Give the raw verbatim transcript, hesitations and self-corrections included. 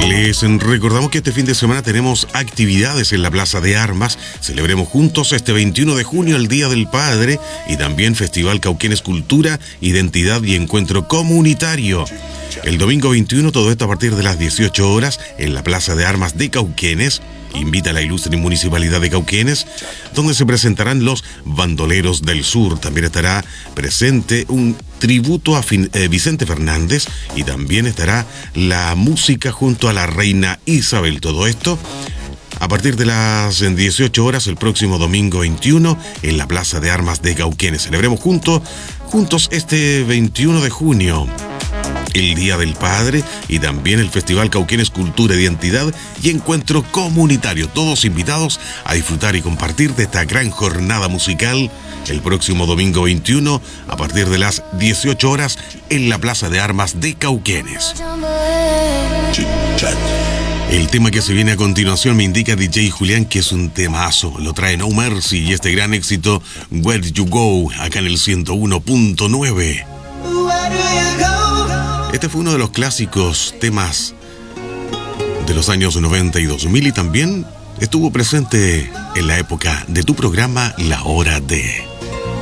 Les recordamos que este fin de semana tenemos actividades en la Plaza de Armas. Celebremos juntos este veintiuno de junio el Día del Padre y también Festival Cauquenes Cultura, Identidad y Encuentro Comunitario. El domingo veintiuno, todo esto a partir de las dieciocho horas en la Plaza de Armas de Cauquenes. Invita a la ilustre Municipalidad de Cauquenes, donde se presentarán los Bandoleros del Sur. También estará presente un tributo a fin, eh, Vicente Fernández y también estará la música junto a la reina Isabel. Todo esto a partir de las dieciocho horas el próximo domingo veintiuno en la Plaza de Armas de Cauquenes. Celebremos juntos, juntos este veintiuno de junio. El Día del Padre y también el Festival Cauquenes Cultura, Identidad y Encuentro Comunitario. Todos invitados a disfrutar y compartir de esta gran jornada musical el próximo domingo veintiuno a partir de las dieciocho horas en la Plaza de Armas de Cauquenes. El tema que se viene a continuación me indica D J Julián que es un temazo. Lo trae No Mercy y este gran éxito Where You Go acá en el ciento uno punto nueve. Este fue uno de los clásicos temas de los años noventa y dos mil y también estuvo presente en la época de tu programa La Hora de...